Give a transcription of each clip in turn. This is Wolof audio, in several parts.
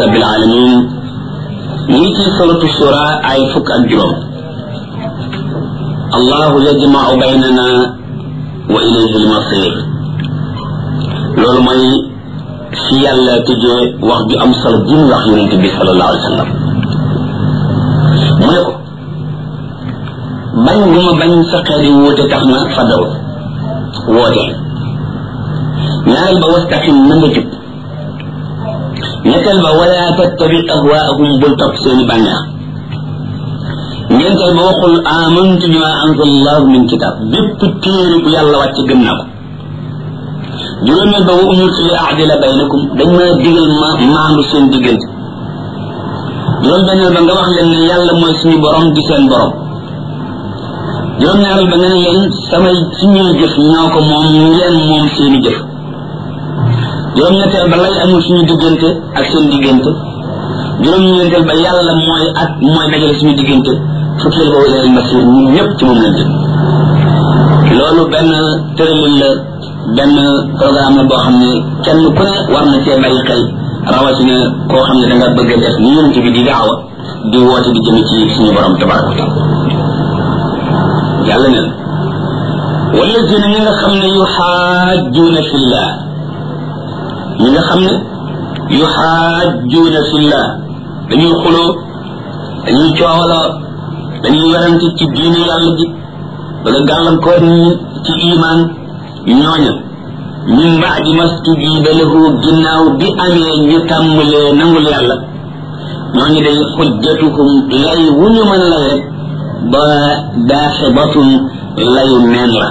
rabbil alamin ni ci suratu shura ay fukk ak juróom allahu yajma'u baynana wa ilayhi al-masir loolu mooy si yàlla tëjee wax ju am solo ji mu wax yonent bi sallallahu alayhi wa sallam mu ne ko bañ gu ma bañ sa xeet yi wóote tax na fa daw woote ñaareel ba wastaqim na nga jub ñetteel ba wala tattabi ahwaahum bul topp seeni bànneex ñeenteel ba waxul amantu bima anzalallahu min kitab bépp téere bu yàlla wàcc gëm naa ko juróomeel ba wa umirtu li a'dila baynakum dañ ma digal ma maandu seen diggante juróom-benneel ba nga wax leen ne yàlla mooy suñu borom di seen borom juróom-ñaareel ba nga ne leen samay suñuy jëf ñoo ko moom ngeen moom seeni jëf juróom-ñetteel ba lay amul suñu diggante ak seen diggante juróom-ñeenteel ba yàlla mooy dajale suñu diggante fukkeel ba wala masir ñun ñëpp ci moom lañ jëm loolu benn tëralin la benn programme la boo xam ne kenn ku ne war na cee bàyyi xel rawatina koo xam ne da nga bëgg a def ni yonent bi di daawa di woote di jëme ci suñu borom tabaraka wa taala yàlla ne wallazina ñi nga xam ne yuxaajjuuna fillah ñi nga xam ne yuxaajjuuna fillah dañuy xuloo dañuy coowaloo dañuy werante ci diine yàlla ji bëgg a gàllankoor ñi ci iman ñooña min ba'di mastujiba lahu ginnaaw bi amee ñu tàmbalee nangul yàlla ñooñu day xujjatuhum lay wu ñu mën lay rek ba daaxibatun layu neen la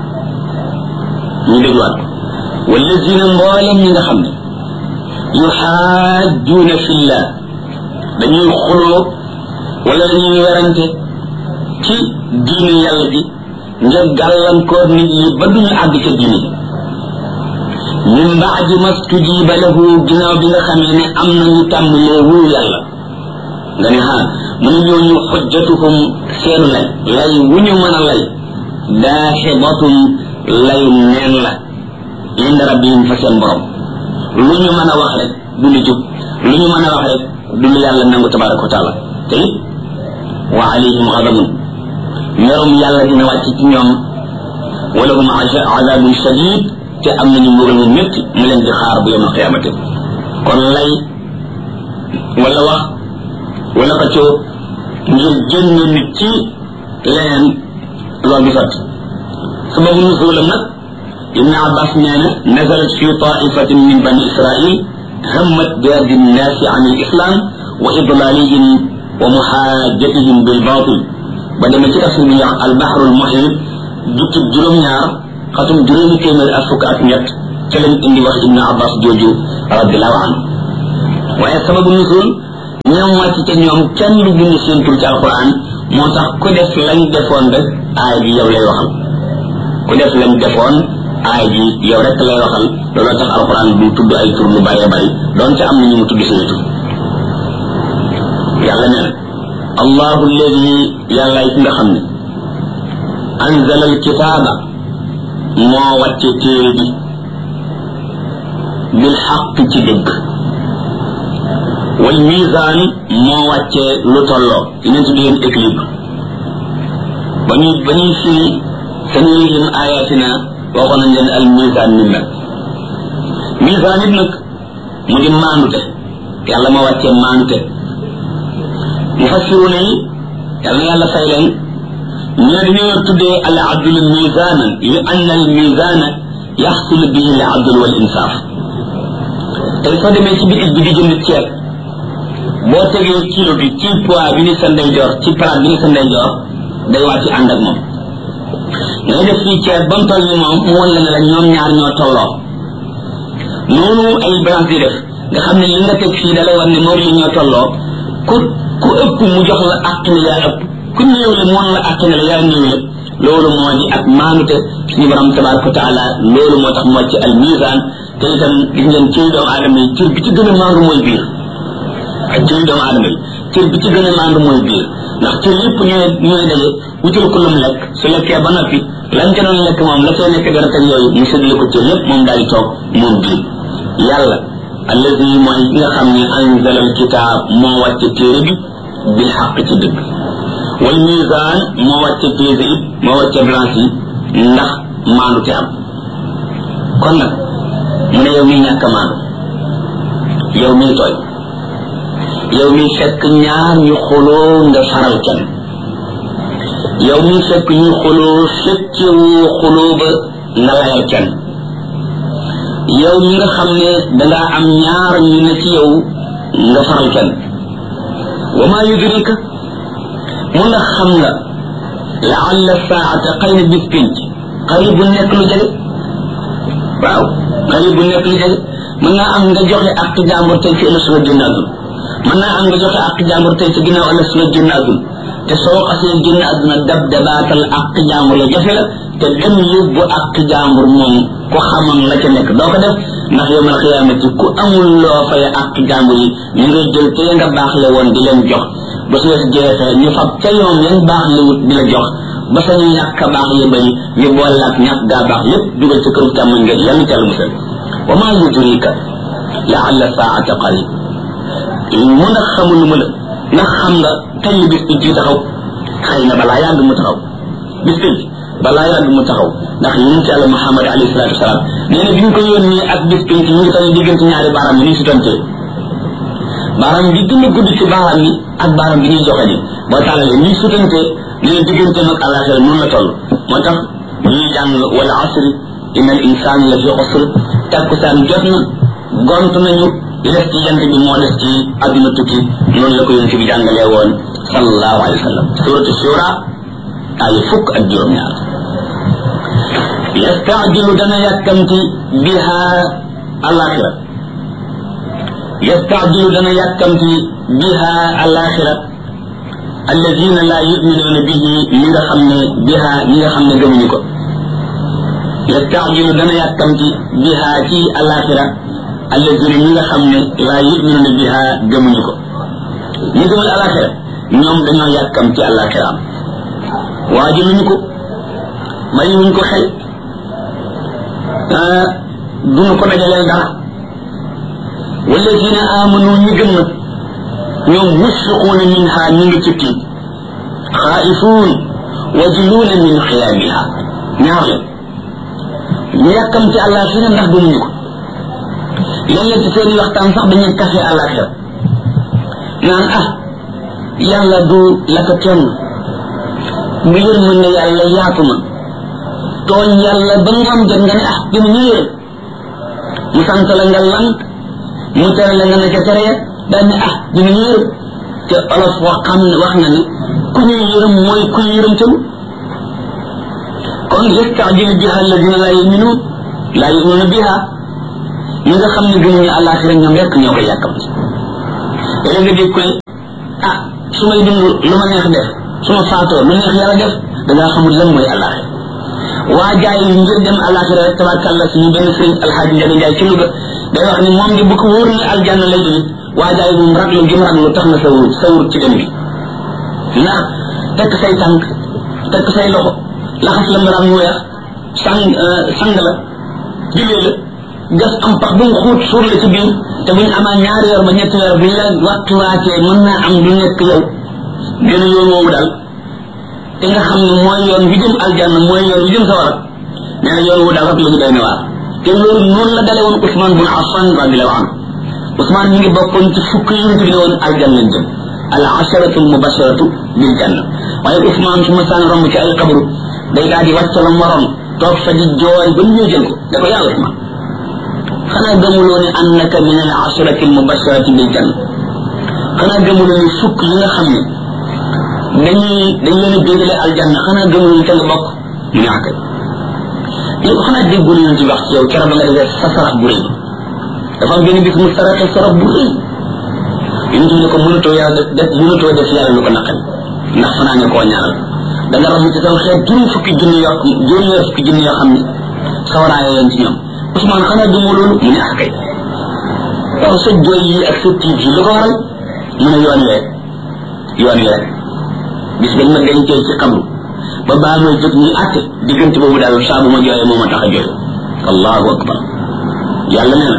ñu dégluwaat ko wallazina mboolem ñi nga xam ne yuxaajjuuna fillah dañuy xuloo wala dañuy werante ci diine yàlla ji ngir gàllankoor nit ñi ba duñu àgg ca diine ji min ba'di mastujiba lahu ginnaaw bi nga xamee ne am nañu tàmbalee wu yàlla nga ne mu ne ñooñu xujjatuhum seenu lay wu ñu mën a lay daaxibatun lay neen la inda rabbihim fa seen borom lu ñu mën a wax rek du lu jub lu ñu mën a wax rek du lu yàlla nangu tabaraka wa taala te it wa alayhim ghadabun merum yàlla dina wàcc ci ñoom wa lahum azabun shadid te am nañu mbugal mu métti mu leen di xaar bu yawmal qiyaamati kon lay wala wax wala ko coo ngir génne nit ci leneen loolu du sotti sababu nuzulam nag ibn abbas nee na nazalat fi taifatin min bani israil hammat biardi nnaasi an al islam wa idlalihim wa muhajatihim bil batil ba demee ci tafsir bi ñuy wax al bahru al muhit jukki juróom-ñaar xatum juróomi téeméer ak fukk ak ñett ca lañ indi wax ibn abbas jooju radiallahu anhu waaye sababu nuzul ñoom wàcc ca ñoom kenn du bind seen tur ci alquran moo tax ku def lañ defoon rek aay bi yow lay waxal ku def lañ defoon aay bi yow rek lay waxal looloo tax alquran du tudd ay tur lu bëree bëri doonte am na ñu mu tudd seen tur yàlla nee na allahu alladi yàlla yi nga xam ne anzala alkitaaba moo wàcce téere bi bil xaq ci dëgg wal misaan moo wàcce lu tolloo dinañ ci leen équilibre ba ñuy firi sanurihim ayatina waxoon nañ leen al misaan ni mel misaan it nag mu di maandute yàlla moo wàcce maandute mufassiruna yi yàlla na yàlla fay leen ñoo dañoo tuddee al adlu misanan li anna al misana yaxsul bihi al adl wal insaf tey soo demee ci bitig bi di jënd ceeb boo tegee kilo bi ci poids bi ni sa ndeyjoor ci palaat bi ni sa ndeyjoor day wàcc ànd ak moom ngay def fii ceeb ba mu toll ni moom mu wan la ne la ñoom ñaar ñoo tolloo noonu ay balance di def nga xam ne li nga teg fii da lay wan ne moo li ñoo tolloo ku ëpp mu jox la àq ne yaa ëpp ku néew la moon la àq ne la yaa néew la loolu moo di ak maanute suñu borom tabaraka wa taala loolu moo tax mu wàcc al misaan te itam gis ngeen cëy doomu aadama yi cër bi ci gën a maandu mooy biir ak cëy doomu aadama yi cër bi ci gën a maandu mooy biir ndax cër yëpp ñooy daje wutal ko lu mu lekk su lekkee ba noppi lan ca doon lekk moom la cay nekk dara teg yooyu mu séddale ko cër yëpp moom daal di toog moom biir yàlla allazi mooy ki nga xam ne anzala alkitaab moo wàcce téere bi bil xaq ci dëgg wal misaan moo wàcce téere it moo wàcce balance yi ndax maandu te am kon nag mu ne yow mi ñàkk a maandu yow mi tooy yow mi fekk ñaar ñu xuloo nga faral kenn yow mi fekk ñu xuloo fekkewu xuloo ba nga layal kenn yow mi nga xam ne dangaa am ñaar ñu ne ci yow nga faral kenn wa ma yudrika mu ndax xam nga laalla saata xëy na bis pinc xëy bu nekk lu jege waaw xëy bu nekk lu jege mën naa am nga joxe ak jàmbur tey ci ëllëg suba génn àdduna mën naa am nga joxe ak jàmbur tey ci ginnaaw ëllëg suba génn àdduna te soo xasee génn àdduna dab dabaatal ak jàmbur la jafe la te dem yóbbu ak jàmbur moom ku xamoon la ca nekk doo ko def ndax yawmal xiyaamati ku amul loo fay ak jàmbur yi ñu ngay jël te nga baax le woon di leen jox ba su wees jeexee ñu fab ca yoon yan baax le wut di la jox ba sa ñu ñàkk a baax yi bari ñu boole ak ñàkk gaa baax lépp dugal ci këru càmmoñ nga yàlla ca la musal wa maa yudrika laalla saata qarib mu ndax xamul ma la ndax xam nga kañ bis bi ci taxaw xëy na balaa yàgg mu taxaw bis bi balaa yàgg mu taxaw ndax yonent Yàlla Muhammad alayhi salaatu wasalaam nee na bi ñu ko yónnee ak bis bi ñu ngi toll diggante ñaari baaraam yi ñu sutante baaraam bi gën a gudd ci baaraam yi ak baaraam bi ñuy joxe ni boo tàllalee ñuy sutante nee na diggante nag àllaaxira noonu la toll moo tax ñuy jàng wal asri inna al insana la fi usr takkusaan jot na gont nañu li des ci jant bi moo des ci adduna tukki noonu la ko yonent bi jàngalee woon sallallahu alayhi wa sallam suratu shura ay fukk ak juróom-ñaar yastaajilu dana yàkkamti biha alaxira yastaajilu dana yàkkamti biha alaxira alladina la yuminuuna bihi ñi nga xam ne biha ñi nga xam ne gëmuñu ko yastaajilu dana yàkkamti biha ci alaxira alladina ñi nga xam ne la yuminuuna biha gëmuñu ko ñi gëmul alaxira ñoom dañoo yàkkamti alaxira am waajaluñu ko mayuñu ko xel duñu ko dajaleel dara walladina amanu ñi gëm nag ñoom musfiquuna minha ñu ngi ci tiit xaa'ifuun wajiluuna min xiyaamiha ñaar la ñu yàkkamti àllaaxira ndax gëmuñu ko léeg-léeg ci seen waxtaan sax dañuy kafe àllaaxira naan yàlla du la ko kenn bu yërmande yàlla yaatu na tooñ yàlla ba nga am jot nga ne dina ñu yërëm mu sant la nga lank mu tere la nga ne ca tere daal ne dina ñu yërëm te olof wax na ni ku ñuy yërëm mooy ku yërëm tam kon yastaajilu biha alladina la yuminuuna biha ñi nga xam ne gëmuñu àllaaxira ñoom rekk ñoo koy yàkkamti te nga dégg ko ne su may dund lu ma neex def su ma faatoo lu neex yàlla def dangaa xamul lan mooy àllaaxira waa jaay yi ngir dem àllaaxira rek tabarkàlla suñu benn sëriñ alxaaji Njaga Njaay ci Louga day wax ni moom di bu ko wóor ne aljanna lay jóge waa jaay moom raglu gi mu raglu tax na sawur ci dem bi ndax tekk say tànk tekk say loxo laxas la mbaram mu weex sang la jullee la gas am pax bu mu xuut suur la ci biir te buñ amaa ñaari weer ba ñetti weer buñ la waxtuwaatee mën naa am du nekk yow gën a yoon woowu daal te nga xam ne mooy yoon wi jëm aljanna mooy yoon wi jëm sawara nee na yoon woowu daal rek la ñu doy na waar te loolu noonu la dale woon Ousmane bun Affan radiyallahu anhu Ousmane mi ngi bokkoon ci fukk yi ñu tuddee woon aljanna jëm al asharatu al mubasharatu bil janna waaye Ousmane su ma saan romb ci ay xabru day daal di wàcc la moroom toog fa di jooy ba ñu jël ko da ko yaa Ousmane xanaa gëmuloo ne annaka min al asharati al mubasharati bil janna xanaa gëmuloo ne fukk yi nga xam ne dañ leen a bégale aljanna xanaa gëmuloo ne ca nga bokk mu ne akay yow xanaa déggul ñu ci wax ci yow keroog nga defee sa sarax bu rëy dafa am benn bis mu saraxe sarax bu rëy yonent bi ne ko mënatoo def yàlla lu ko naqari ndax fanaa nga koo ñaanal da nga ram ci saw xeet juróom fukki junni yoo xam ne sawaraaye leen ci ñoom Ousmane xanaa gëmoo loolu mu ne akay waaw sa jooy yi ak sa tiit yi lu ko waral mu ne yoon wi rek bis bañ ma dencee ci xabru ba baa may jóg ñu àtte diggante boobu daal saa bu ma jooyee moo ma tax a jooy allahu akbar yàlla nee na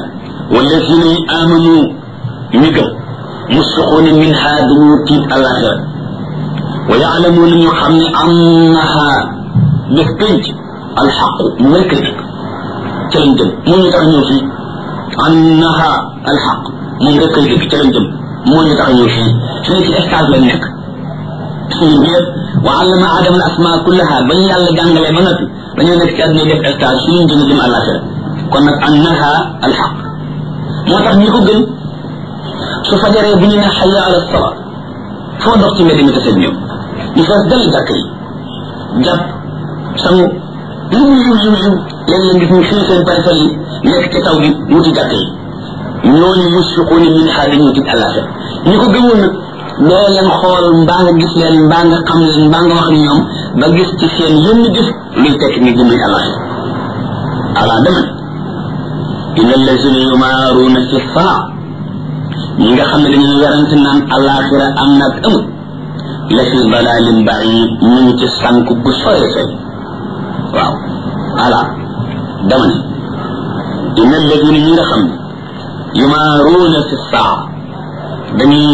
wallazina amanu ñu gëm musfiquuna minha dañu tiit alaxira wa yaalamuuna ñu xam ne annaha bés pénc alxaqu mu rekk dëgg ca lañ jëm moo ñu tax ñëw fii annaha alxaq moom rekk dëgg ca lañ jëm moo ñu tax ñëw fii fi ne ci stage lañ nekk suñu biir wa allama adama al asma kullaha ba ñu yàlla jàngalee ba noppi dañoo nekk ci àdduna def stage suñu jëm jëm alaxira kon nag annaha alxaq moo tax ñi ko gën su fajaree bu ñu ne xayya ala sala foo dox ci mbedd mi tase ñoom ñu fees dal jàkk yi jàpp sangu lu mu yiw léeg-léeg gis ñu fii seen parcelle yi nekk ci taw bi wuti jàkk yi ñooñu musfiquuna minha dañuy tiit àllaaxira ñi ko gëmul nag doo leen xool mbaa nga gis leen mbaa nga xam leen mbaa nga wax ñoom ba gis ci seen yenn jëf luy tekk ni gëmuñ àllaaxira ala dama inna allazina yumaaruuna fi saa ñi nga xam ne dañuy werante naan àllaaxira am na ak amul la fi dalalin baid ñu ngi ci sànk bu sore sore waaw ala dama ne inna alladina ñi nga xam ne yumaaruuna fi saa dañuy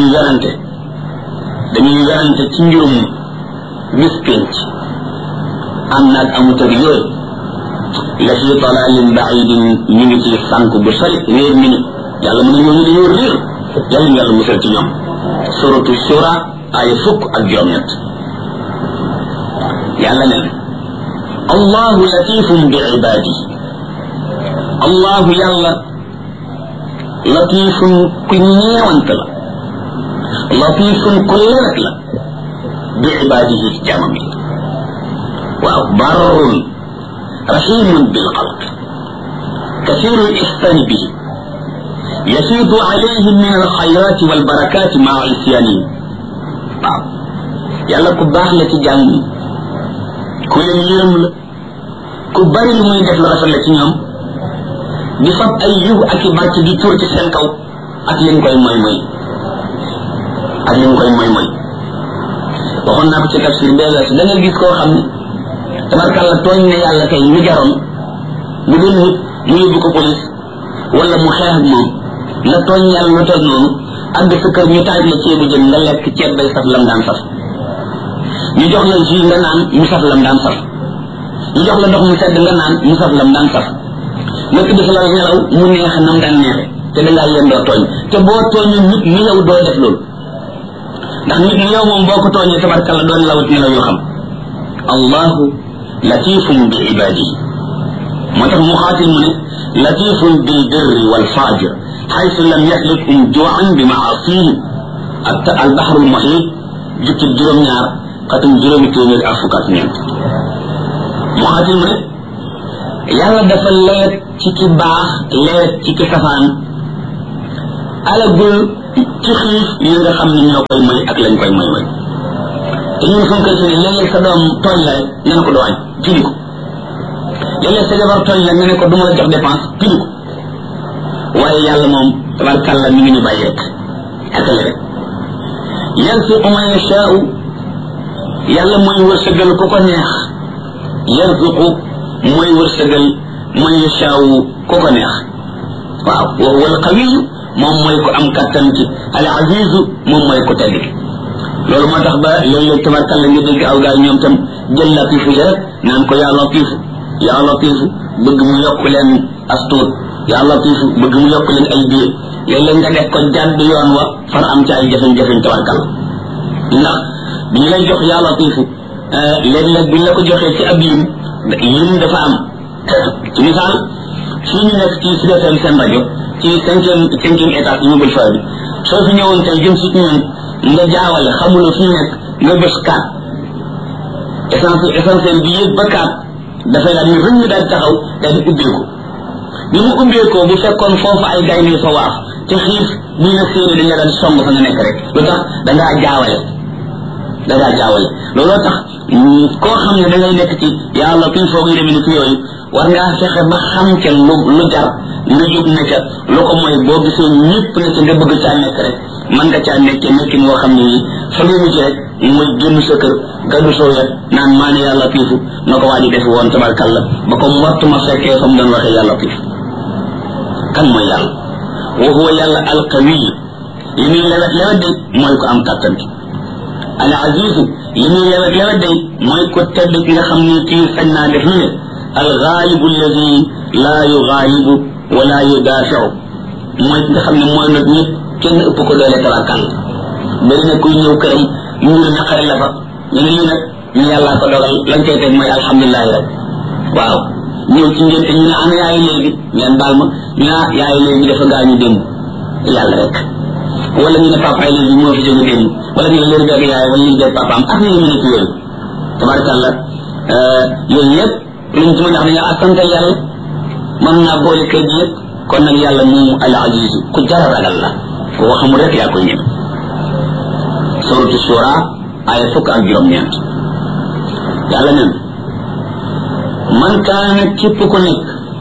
werante ci mbirum bis penc am naag amut ak yooyu la fi dalalin baidin ñu ngi ci sànk bu sore réer mi ni yàlla mu ne ñooñu dañoo réer yàlla ñu yàlla musal ci ñoom suratu shura aaya fukk ak juróom-ñett yàlla ne allahu latifun bi ibadihi allahu yàlla latifun ku ñeewant la latifun ku lewet la bi ibadihi ci jaamam yi waaw barrun rahimun bil xalq kasirul ihsani bihi يفيض عليهم من الخيرات والبركات مع عصيانهم يلا كباح لا تجام كل يوم كبار المي دef la rafet la ci ñoom di fab ay yu ak bàcc di tour ci seen kaw ak leen koy moy waxoon naa ko ci tafsir bee weesu da nga gis koo xam ne tabarkàlla tooñ ne yàlla kay lu jaroon bu doon nit mu yóbbu ko police wala mu xeex ak moom nga tooñ yàlla lu toog noonu àgg sa kër ñu taaj la ceebu jën nga lekk ceeb bay saf lam daan saf ñu jox la jus nga naan mu saf lam daan saf ñu jox la ndox mu sedd nga naan mu saf lam daan saf nga tëdd fa la nelaw mu neex nam daan neexe te dangaa yéen doo tooñ te boo tooñu nit ni yow doo def loolu ndax nit ni yow moom boo ko tooñee tabarkalla doon lawut nelaw yoo xam allahu latifun bi ibadihi moo tax mu xaatil mu ne latifun bil birri wal fajir حيث لم يهلكهم جوعا بمعاصيهم البحر المحيط جكب جروم ñaar xatum juróomi téeméer ak fukk ak ñeent mu xaatil mu ne yàlla dafa leet ci ki baax leet ci ki safaan alagul ci xiif yi nga xam ne ñoo koy may ak lañ koy may te ñun suñ koy sini léeg-léeg sa doom tooñ la rek nga ne ko doo añ pidi ko léeg-léeg sa jabar tooñ la nga ne ko du ma la jox dépense pidi ko waaye yàlla moom tabarkàlla mi ngi ñu bàyyi rek akale rek yarzuqu man yashaa'u yàlla mooy wërsëgal ku ko neex yarzuqu mooy wërsëgal man yashaa'u ku ko neex waaw wa huwa al qawiyyu moom mooy ko am kattan ci al azizu moom mooy ko tedd loolu moo tax ba léeg-léeg tabarkàlla nga dégg aw gaay ñoom tam jël latifu ja rek naan ko yaa latifu bëgg mu yokk leen astuut yaa latifu bëgg mu yokk leen ay biir léeg-léeg nga def ko jàdd yoon wa far am ci ay jafe-jafe tabarkàlla ndax bi ñu lay jox yaa latifu léeg-léeg bu ñu la ko joxee ci ab lim dafa am ci misaal fii ñu nekk ci Sud FM seen rajo ci cinquième étage immeuble fa bi soo fi ñëwoon tey jëm si ñun nga jaawale xamuloo fi nekk nga bés kaat essentiel bi yëg ba kaat dafay daal ni rëñ daal taxaw daal di ubbeeku bi mu ubbeekoo bu fekkoon foofu ay gaynde fa waaf te xiif bu ñu la séenee dañ la daan song fa nga nekk rek lu tax dangaa jaawale looloo tax koo xam ne da ngay nekk ci yàlla kuy foog yi demee ni ki yooyu war ngaa fexe ba xam ca lu jar nga jóg ne ca lu ko mooy boo gisee ñëpp ne ca nga bëgg caa nekk rek man nga caa nekkee nekkin woo xam ne yi fa nga mujj rek mooy génn sa kër gaddu soo yet naan maa ne yàlla tiifu na ko waa ji def woon tabarkalla ba ko mott ma fekkee fa mu doon waxee yàlla tiif kan mooy yàlla wa huwa yàlla alqawiy li muy lewet lewet day mooy ko am kàttan ki al aziz li muy lewet lewet day mooy ko tedd ki nga xam ne kii sañ naa def lu ne al ghaalibu alladi laa yugaalibu wala yudaafiu mooy ki nga xam ne mooy nag ñëpp kenn ëpp ko doole tabarkal bëri na kuy ñëw këram ñu naqari la fa ñu ne lii nag ñu yàllaa ko dogal lañ koy teg mooy alhamdulilahi rek waaw ñëw ci ngeen te ñu ne ana yaay léegi ngeen baal ma ñu ne yaay léegi dafa gaañu démb yàlla rek wala ñu ne papaay léegi moo fi jóge démb wala ñu ne léegi dëgg yaay wala ñu def papaam ak ñu ne ci yooyu tabarkalla yooyu yëpp luñ ci mën a xam ne askantal yàlla mën naa boole kër gi yëpp kon nag yàlla moomu al aziz ku jara ragal la ku ko xamul rek yaa koy ñëw suratu shura aya fukk ak juróom-ñeent yàlla nen man kaana képp ku nekk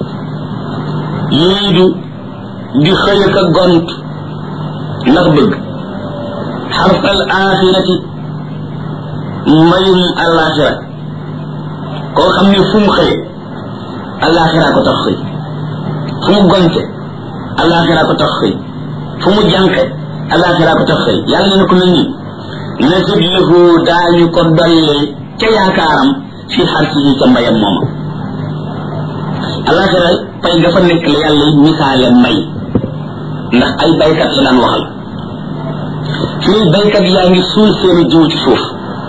yuriidu di xëy ak a gont ndax bëgg xarfal axirati mbayum alaxira koo xam ne fu mu xëye alaxira ko tax xëy fu mu gonte alaxira ko tax xëy fu mu jànqe alaxira ko tax xëy yàlla ne ko mel ni nasib lahu daañu ko dolli ca yaakaaram fi xarsihi ca mbayam mooma alaxira pay dafa nekk la yàlla misaale may ndax ay baykat la daan waxal fii baykat yaa ngi suul seeni jiw ci suuf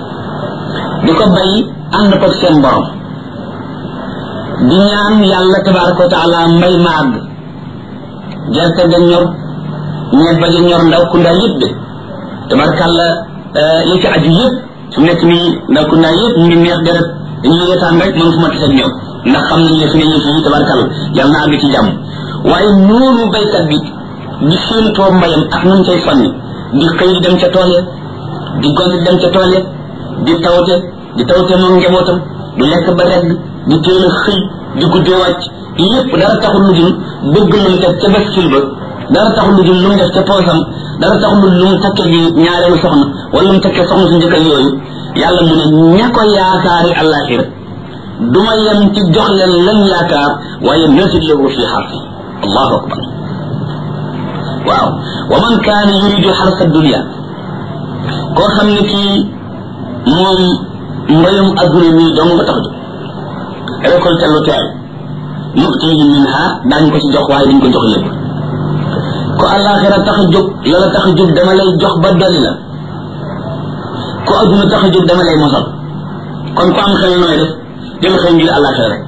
di ko bay ànd ko seen borom di ñaan yàlla tabaraka wa taala mbay ma àgg gerte ga ñor ñebba ga ñor ndaw ku ndaa yëpp de tabarakàlla li ci aju yëpp su nekk nii ndaw ku ndaa yëpp ñu ngi neex deret dañuy reetaan rek man fu ma tisee ñoom ndax xam nañ ne fi ne yëf yi tabarakàlla yàlla na àgg ci jàmm waaye noonu baykat bi di séentoo mbayam ak nu mu cay sonni di xëy di dem ca tool ya di gont di dem ca tool ya di tawte moom njabootam du lekk ba regg di teel a xëy di guddee wàcc lépp dara taxul lu dul bëgg lu mu def ca baskil ba dara taxul lu dul lu mu def ca poosam dara taxul lu mu takke ji ñaareelu soxna wala mu takke soxna su njëkkal yooyu yàlla mu ne ña ko yaakaari àllaaxira du ma yem ci jox leen lan yaakaar waaye nasit lahu fi xarfi allahu akbar waaw wa man kaana yuridu xarsa dunia koo xam ne kii moom mbayum adduna mi dong nga tax jóg récolte lu teel nutihi minha daañ ko ci jox waaye duñ ko jox lépp ko àllaaxira tax a jóg lala tax a jóg dama lay jox ba dolli la ko adduna tax a jóg dama lay mosal kon ku am xel nooy def jël xel ngir àllaaxira rek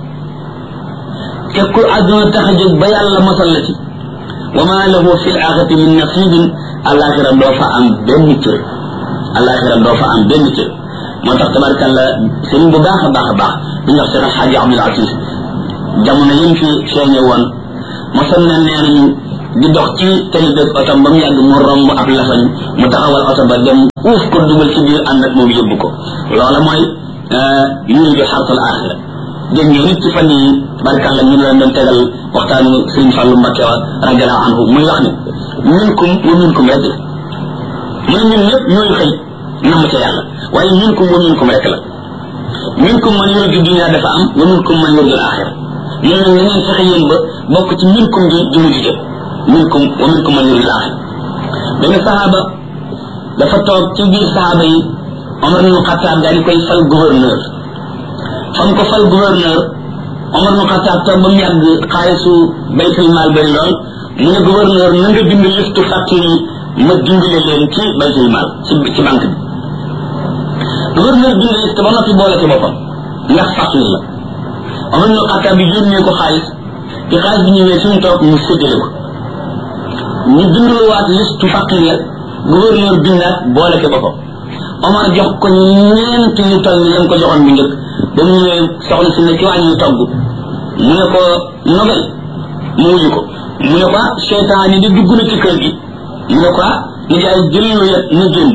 te ku adduna tax a jóg ba yàlla mosal la ci wa ma lahu fi l axirati min nasibin àllaaxira doo fa am benn cër àllaaxira doo fa am benn cër moo tax tabarkalla sëriñ bu baax a baax a baax bi ñu wax Cheikh Alxaaji Abdul Aziz jamono yim fi feeñe woon mosoon na nee nañu di dox ci tali beeg otom ba mu yàgg mu romb ab lafañ mu taxawal oto ba dem uuf ko dugal ci biir ànd ak moom yóbbu ko loola mooy yuridu xarsal axira dégg ngeen nit ci fan yi tabarkalla ñu leen doon tegal waxtaanu sëriñ Fàllu Mbakke wa radiallahu anhu muy wax ne minkum wa minkum rek la mu ne ñun ñëpp ñooy xëy namm ca yàlla waaye minkum wa minkum rek la minkum man yuridu dunya dafa am wa minkum man yuridu al-axira ñun nag ngeen fexe yéen ba bokk ci minkum ji jëmu ji jëm minkum wa minkum man yuridu al-axira benn sahaaba dafa toog ci biir sahaaba yi Omar ibn Khattab daal di koy fal gouverneur fam ko fal gouverneur Omar ibn Khattab toog ba mu yàgg xaalisu baytul maal bari lool mu ne gouverneur na nga bind listu facture yi ma dimbale leen ci baytul maal ci banque bi gouverneur bind liste ba noppi boole ci boppam ndax facture la Omar ibn Khattab bi yónnee ko xaalis ci xaalis bi ñëwee fi mu toog mu séddale ko ñu bindluwaat liste facture ya gouverneur bindaat boole ci boppam Omar jox ko ñeent yu toll ni lam ko joxoon bu njëkk ba mu ñëwee soxna si ne ci wàññi togg mu ne ko nobel mu wuyu ko mu ne ko seytaan yi di dugg na ci kër gi mu ne ko ni jaay jël lu yet na génn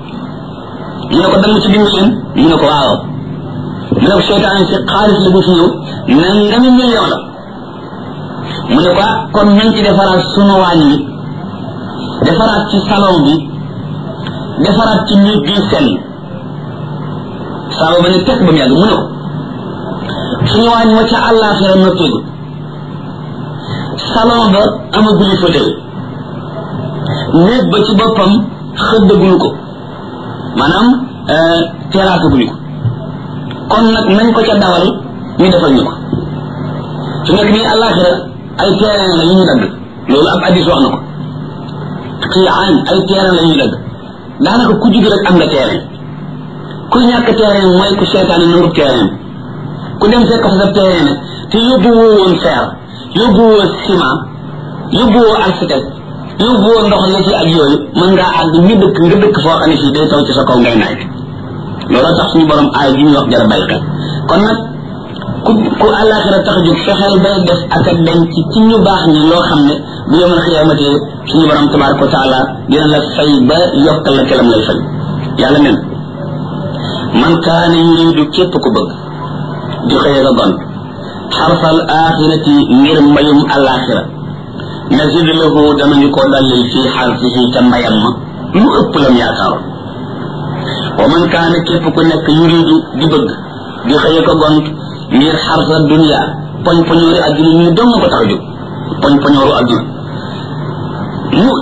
mu ne ko dama ci dimbali leen mu ne ko waaw mu ne ko seytaan si xaalis la bu fi ñëw nangami million la mu ne ko kon nañ ci defaraat sunu waañ wi defaraat ci salon bi defaraat ci nit bi seen saaba ba ne teg ba mu yàgg mu ne ko suñu waañ wa ca àllaaxira noppeegu salon ba amaguli fauteuil néeg ba ci boppam xëddaguñu ko maanaam terrasse guñu ko kon nag nañ ko ca dawal ñu defal ñu ko su nekk nii àllaaxira ay terrain la ñu dagg loolu ab addis wax na ko xiyaan ay terrain la ñuy dagg daanaka ku jug rek am nga terrain ku ñàkk terrain mooy ku seetaane nangu terrain ku dem fekk fa sa terrain nag te yóbbu woo woon fer yóbbu woo ciment yóbbu woo architecte yóbbu woo ndox la ci ak yooyu mën ngaa àgg ñu dëkk nga dëkk foo xam ne fii day taw ci sa kaw ngay naaj looloo tax suñu borom aay gi ñuy wax jara bàyyi xel kon nag ku àllaaxira tax a jóg fexeel bay def ak a denc ci ñu baax ñi loo xam ne bu yawmal xiyaamati suñu borom tabaaraka wa taala dina la fay ba yokkal la kelam lay fay yàlla nen man kaana yuridu képp ku bëgg di xëye la gont xarfal axirati ngir mbayum àllaaxira nazid lahu danañu ko dallil fii xarfihi ca mbayam ma lu ëpp lam yaakaaroon wa man kaana képp ku nekk yuridu di bëgg di xëye ko gont ngir xarfa dunya poñ poñoori adduna ñu dong ko tax a jóg poñ poñooru adduna nu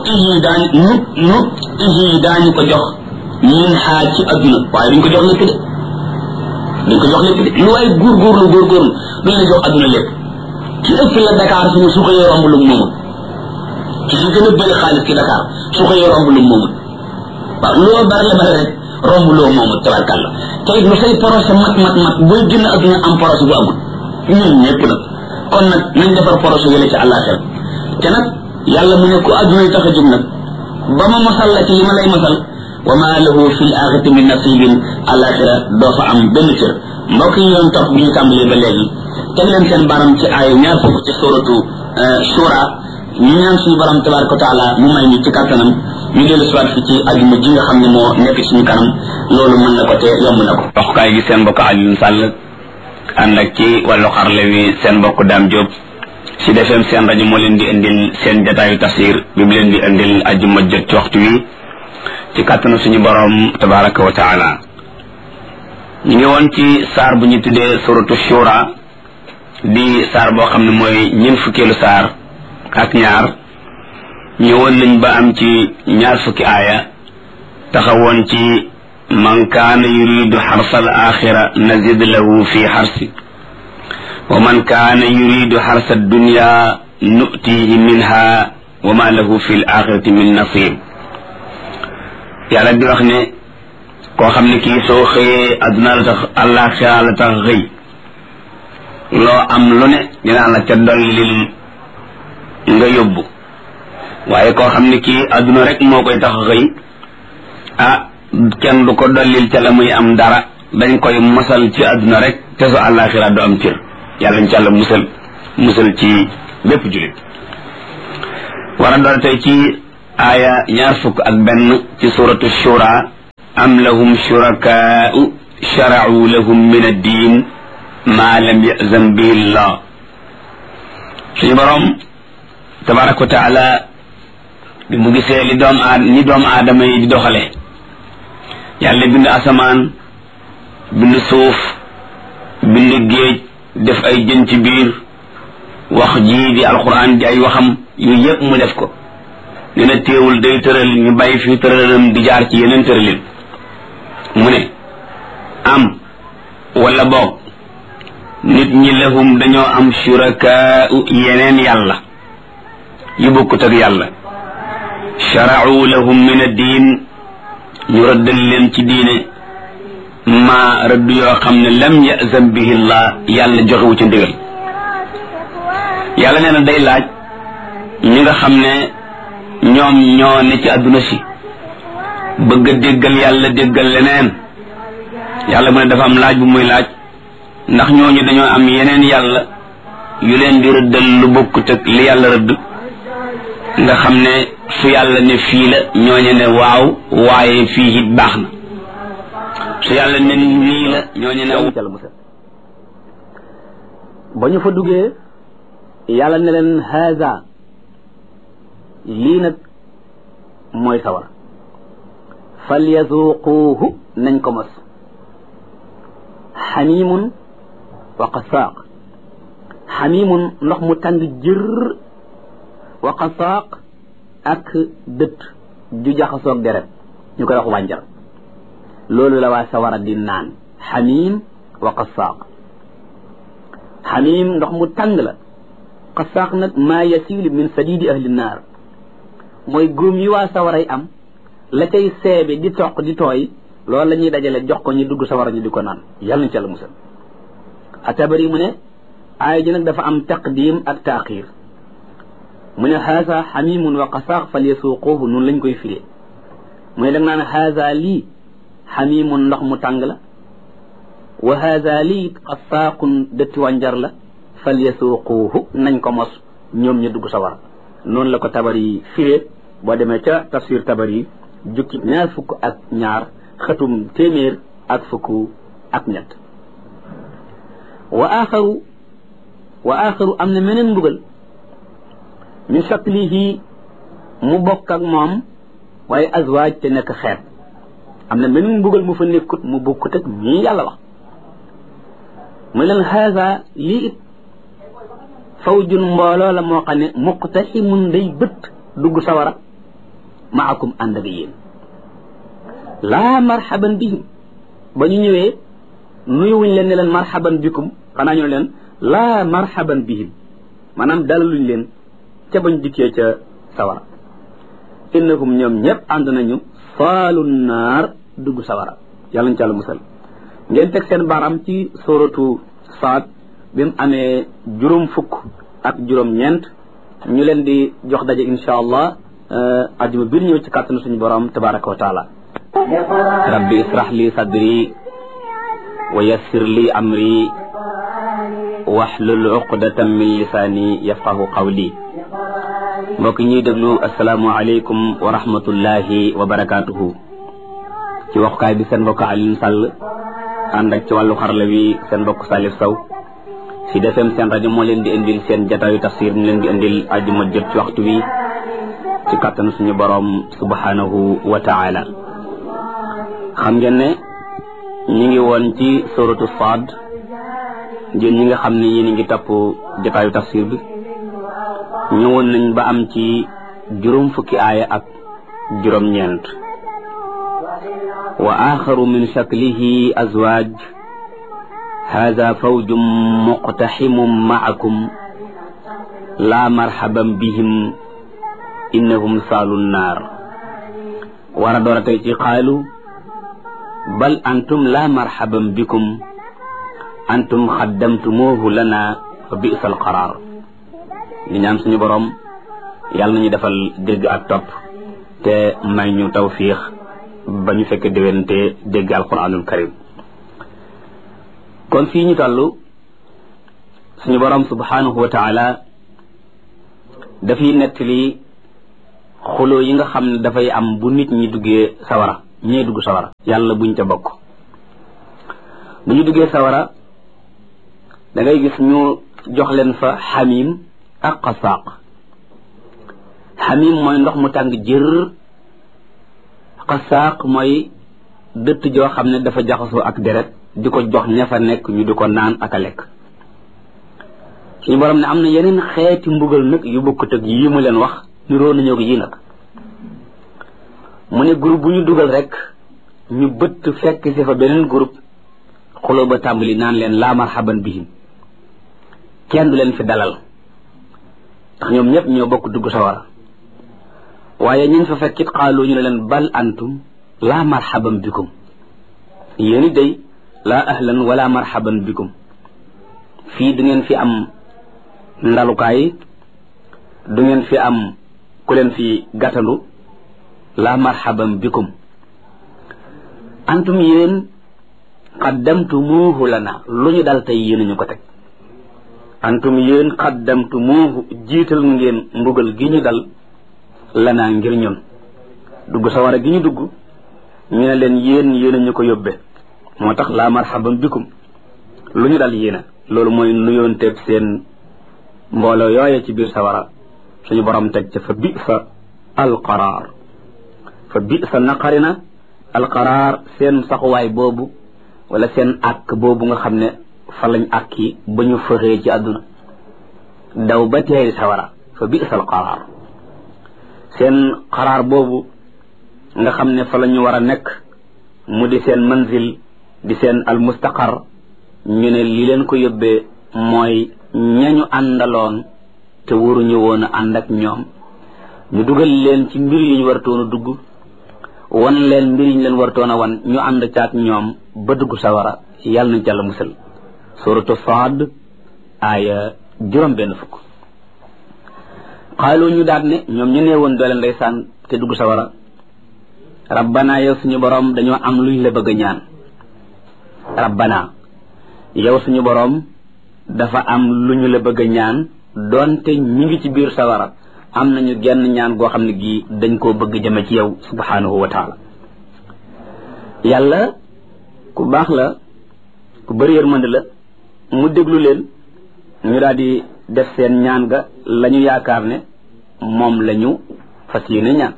ihi daañu ko jox min xaa ci adduna waaye duñ ko jox lépp de duñ ko jox lépp de lu waay góorgóorlu duñ la jox adduna lépp ki ëpp la Dakar fi ne su ko yoo romb lu moomut ki fi gën a bëri xaalis ci Dakar su ko yoo romb lu moomut waaw loo bari rek romb loo moomut tabarkàlla te it lu say projet mat booy génn adduna am projet bu amul ñun ñëpp nag kon nag nañ defar projet yële ci àllaaxira te nag yàlla mu ne ku adduna yi tax a jóg nag ba ma masal la ci li ma lay masal wa ma lahu fi l axirati min nasibin àllaaxira doo fa am benn cër mbokk yi yoon topp bi ñu tàmbalee ba léegi teg leen seen baram ci ay ñaar fukk ci suratu shura ñu ñaan suñu borom tabaraka wa taala mu may ñu ci kattanam ñu dellu siwaat fi ci ajuma ji nga xam ne moo nekk suñu kanam loolu mën na ko te yomb na ko waxukaay gi seen mbokk Alioune Sall ànd ak ci wàllu xarle wi seen mbokk Dame Diop si defeem seen rajo moo leen di indil seen jataayu tafsir bi mu leen di indil ajuma jot ci waxtu wi ci kàttanu suñu borom tabaraka wa taala ñu ngi woon ci saar bu ñu tuddee suratu shura di saar boo xam ne mooy ñeent fukkeelu saar ak ñaar ñëwoon nañ ba am ci ñaar fukki aaya taxawoon ci man kaana yuridu xarsa al axira nazid lahu fi xarsi wa man kaana yuridu xarsa dunya nutihi minha wa ma lahu fi l axirati min nasib yàlla di wax ne koo xam ne kii soo xëyee adduna la tax àllaaxira la tax xëy loo am lu ne dinaa la ca dollil nga yóbbu waaye koo xam ne kii adduna rek moo koy tax xëy kenn du ko dollil ca la muy am dara dañ koy mosal ci adduna rek te su àllaaxira du am cër yàlla ñu ci àlla musal ci bépp jullit war a doon tey ci aaya ñaar fukk ak benn ci suratu shura am lahum shurakaa'u shara'u lahum min ad-diin ma lam ya'zan bihi Allah suñu borom tabaraka wa taala bi mu gisee ni doomu aadama yi di doxale yàlla bind asamaan bind suuf bind géej def ay jën ci biir wax ji di alquran di ay waxam yu yëpp mu def ko nee na téewul day tëral ñu bàyyi fi tëralam di jaar ci yeneen tëralin mu ne am wala boog nit ñi lahum dañoo am shurakaa'u yeneen yàlla yu bokkut ak yàlla shara'u lahum min ad-diin ñu rëddal leen ci diine ma rëdd yoo xam ne lam ya'zan bihi Allah yàlla joxewu ci ndigal yàlla nee na day laaj ñi nga xam ne ñoom ñoo ne ci àdduna si bëgg a déggal yàlla déggal leneen yàlla mu ne dafa am laaj bu muy laaj ndax ñooñu dañoo am yeneen yàlla yu leen di rëddal lu bokkut ak li yàlla rëdd nga xam ne su yàlla ne fii la ñooñu ne waaw waaye fii it baax na su yàlla ne nii la ñooñu ne ba ñu fa duggee yàlla ne leen haza lii nag mooy sawar falyazuquuhu nañ ko mos xamimun wa qasaaq xamimun ndox mu tàng jër wa qasaaq ak dëtt ju jaxasoog deret ñu koy wax wànjar loolu la waa sawara di naan xamiim wa qasaaq xamiim ndox mu tàng la qasaaq nag maa yasiilu min sadidi ahli naar mooy góom yi waa sawaray am la cay seebe di toq di tooy loolu la ñuy dajale jox ko ñu dugg sawara ñu di ko naan yàlla nañ ci Yàlla musal At-Tabari mu ne aaya ji nag dafa am taqdim ak taaxir mu ne haasa xamimun wa qasaaq fal yasuuquuhu noonu lañ koy firee mu ne da nga naan haasa lii xamimun ndox mu tàng la wa haasa lii qasaaqun dëtti wànjar la fal yasuuquuhu nañ ko mos ñoom ñu dugg sawara noonu la ko Tabari firee boo demee ca tafsir Tabari jukki 22 xatum téeméer ak fukk ak ñett wa axaru am na meneen mbugal min shaklihi mu bokk ak moom waaye azwaaj te nekk xeet am na meneen mbugal mu fa nekkut mu bokkut ak ñii yàlla wax mu leen haasa lii it fawjun mbooloo la moo xam ne muqtaximun day bët dugg sawara maakum ànd ak yéen laa marhaban bihim ba ñu ñëwee nuyuwuñ leen ne leen marhaban bikum xanaa ñu ne leen laa marhaban bihim maanaam dalaluñ leen ca bañ dikkee ca sawara innahum ñoom ñëpp ànd nañu saalu naar dugg sawara yàlla ñu ci Yàlla musal ngeen teg seen baaraam ci suratu Saad bi mu amee juróom fukk ak juróom ñeent ñu leen di jox daje insha allah ajuma biir ñëw ci kàttanu suñu borom tabaraka wa taala rabbi israh li sadri wa yassir li amri wahlul uqdatan min lisaani yafqahu qawli mbokk ñuy déglu asalaamu aleykum wa rahmatullahi wa barakatuhu ci waxukaay bi seen mbokk Alioune Sall ànd ak ci wàllu xarala wi seen mbokk Salif Sow ci defem seen rajo moo leen di indil seen jataayu tafsir ñu leen di indil ajuma jot ci waxtu wi ci kàttan suñu borom subhanahu wa taala xam ngeen ne ñi ngi woon ci suratu Saad ngeen ñi nga xam ne yéen ngi topp jataayu tafsir bi ñëwoon nañ ba am ci juróom fukki aaya ak juróom ñeent wa axaru min shaklihi azwaaj hada fawjum muqtaximum maakum laa marhaban bihim innahum saalu naar war a door a tey ci qaalu bal antum laa marhaban bikum antum xaddamtumuuhu lana fa bi'sa alqaraar di ñaan suñu borom yàlla nañu defal dégg ak topp te may ñu tawfiix ba ñu fekk déwénte dégg alquranul karim kon fii ñu toll suñu borom subhanahu wa taala dafay nettali xuloo yi nga xam ne dafay am bu nit ñi duggee sawara ñee dugg sawara yàlla buñ ca bokk bu ñu duggee sawara da ngay gis ñu jox leen fa xamim ak qasaaq xamim mooy ndox mu tàng jër qasaaq mooy dëtt joo xam ne dafa jaxasoo ak deret di ko jox ña fa nekk ñu di ko naan ak a lekk suñu borom ne am na yeneen xeeti mbugal nag yu bokkut ak yii mu leen wax niroo nañoo ko yii nag mu ne groupe bu ñu dugal rek ñu bëtt fekk si fa beneen groupe xuloo ba tàmbali naan leen laa marhaban bihim kenn du leen fi dalal ndax ñoom ñëpp ñoo bokk dugg sawara waaye ñun fa fekkit xaaloo ñu ne leen bal antum laa marhaban bikum yéeni day laa ahlan wala marhaban bikum fii du ngeen fi am ndalukaay du ngeen fi am ku leen fi gàttandu laa marhaban bikum antum yéen qaddamtumuuhu lana lu ñu dal tey yéen ñu ko teg antum yéen qaddamtumuuhu jiital ngeen mbugal gi ñu dal lana ngir ñun dugg sawara gi ñu dugg ñu ne leen yéen ñu ko yóbbe moo tax laa marhaban bikum lu ñu dal yéena loolu mooy nuyoonteeg seen mbooloo yooye ci biir sawara suñu borom teg ca fa bi'sa alqaraar fa bi'sa naqarina alqaraar seen saxuwaay boobu wala seen àkk boobu nga xam ne fa lañ àkki ba ñu fëxee ci àdduna daw ba teeri sawara fa bi'sa alqaraar seen qaraar boobu nga xam ne fa la ñu war a nekk mu di seen manzil di seen almustaqar ñu ne li leen ko yóbbee mooy ñañu àndaloon te waruñu woon a ànd ak ñoom ñu dugal leen ci mbir yu ñu wartoon a dugg wan leen mbir yi ñu leen wartoon a wan ñu ànd caag ñoom ba dugg sawara yàlla nañ jàll musal suratu Saad aaya 6 xaalu ñu daat ne ñoom ñu nee woon doole ndeysaan te dugg sawara rabbana yow suñu borom dañoo am luñ la bëgg a ñaan rabbana yow suñu borom dafa am lu ñu la bëgg a ñaan doonte ñi ngi ci biir sawara am nañu genn ñaan goo xam ne gii dañ koo bëgg jëme ci yow subhanahu wa taala yàlla ku baax la ku bëri yërmande la mu déglu leen ñu daal di def seen ñaan ga la ñu yaakaar ne moom la ñu fas yéene ñaan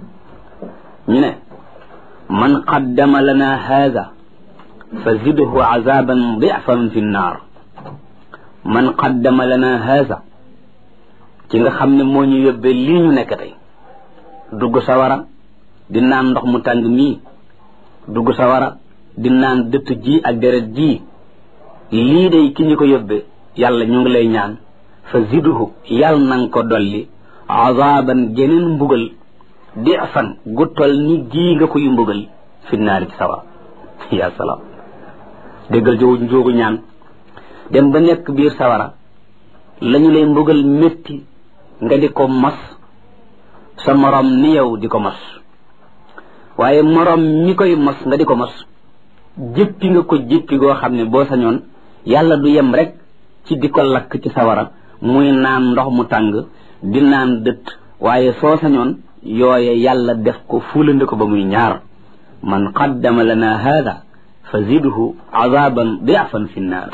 ñu ne man qaddama lana haada fa zidhu azaban difan fi nnaar man qaddama lana haada ci nga xam ne moo ñu yóbbee lii ñu nekk tey dugg sawara di naan ndox mu tàng mii dugg sawara di naan dëtt ji ak deret ji lii day ki ñu ko yóbbee yàlla ñu ngi lay ñaan fa zidhu yàlla nanga ko dolli azaban geneen mbugal difan gu tol ni gii nga koy mbugal fi naari ci sawara ya salaam déggal jóogu ñaan dem ba nekk biir sawara lañu lay mbugal métti nga di ko mos sa morom ni yow di ko mos waaye morom mi koy mos nga di ko mos jëppi nga ko jëppi goo xam ne boo sañoon yàlla du yem rek ci di ko lakk ci sawara muy naan ndox mu tàng di naan dëtt waaye soo sañoon yooye yàlla def ko fulandi ko ba muy ñaar man qaddama lana hada fa zidhu azaban di'fan fi nnaar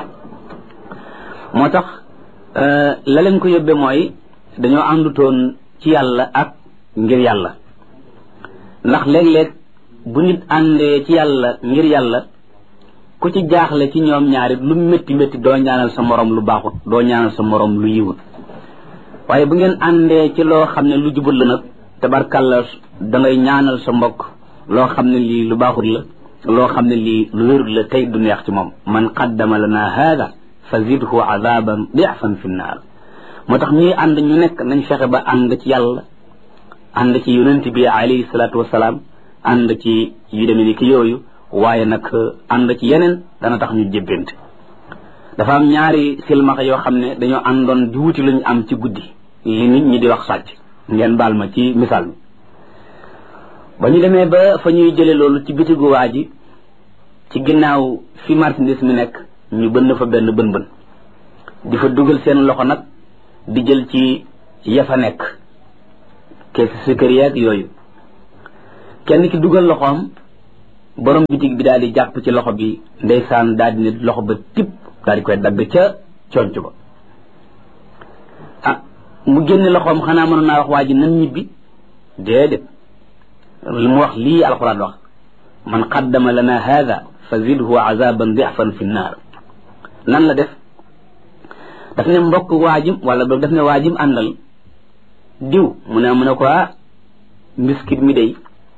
moo tax la leen ko yóbbe mooy dañoo àndutoon ci yàlla ak ngir yàlla ndax léeg-léeg bu nit àndee ci yàlla ngir yàlla ku ci jaaxle ci ñoom ñaari lu métti métti doo ñaanal sa morom lu baaxut doo ñaanal sa morom lu yiwut waaye bu ngeen àndee ci loo xam ne lu jubul la nag tabarkàlla da ngay ñaanal sa mbokk loo xam ne lii lu baaxut la loo xam ne lii lu wérut la tey du neex ci moom man qaddama lana hada fa zidhu azaban difan fi nnaar moo tax ñuy ànd ñu nekk nañ fexe ba ànd ci yàlla ànd ci yonent bi alayhi salaatu wasalaam ànd ci yu demee ni ki yooyu waaye nag ànd ci yeneen dana tax ñu jébbante dafa am ñaari silmaxa yoo xam ne dañoo àndoon di wuti luñ am ci guddi li nit ñi di wax sàcc ngeen baal ma ci misaal bi ba ñu demee ba fa ñuy jële loolu ci bitigu waa ji ci ginnaaw fi marchandise mi nekk ñu bënn fa benn bën di fa dugal seen loxo nag di jël ci ya fa nekk keesi sukkër yeeg yooyu kenn ki dugal loxoom borom bitig bi daal di jàpp ci loxo bi ndeysaan daal di ne loxo ba tip daal di koy dagg ca conc ba mu génne loxoom xanaa mënoon naa wax waa ji nan ñibbi déedéet li mu wax lii alxuraan wax man qaddama lana hada fa zidhu azaban difan fi nnaar nan la def daf ne mbokk waajim wala boog daf ne waajim àndal diw mu ne ko mbiskit mi day